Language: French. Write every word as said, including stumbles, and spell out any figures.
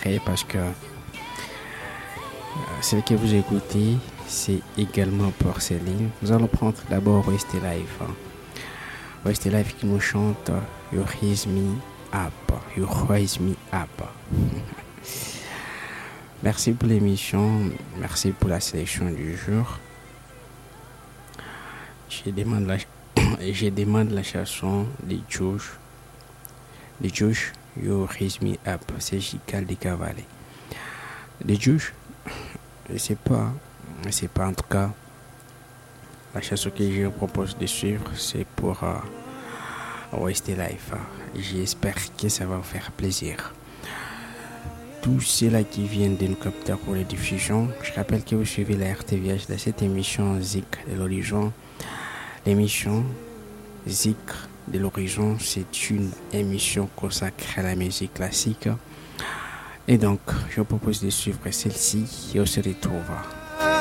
prêt parce que euh, celle que vous écoutez, c'est également pour Céline. Nous allons prendre d'abord Westy Life. Hein. Westy Life qui nous chante You Raise Me Up. You Raise Me Up. Merci pour l'émission. Merci pour la sélection du jour. Je demande la, je demande la chanson de Josh. De Josh, You Raise Me Up. C'est Gical de Cavalet. De Josh, je sais pas. Je sais pas en tout cas. La chanson que je vous propose de suivre, c'est pour uh, Westy Life. J'espère que ça va vous faire plaisir. Tous ceux-là qui viennent de nous capter pour les diffusions, je rappelle que vous suivez la R T V H dans cette émission Zik de l'Horizon. L'émission Zik de l'Horizon, c'est une émission consacrée à la musique classique. Et donc, je vous propose de suivre celle-ci et on se retrouve.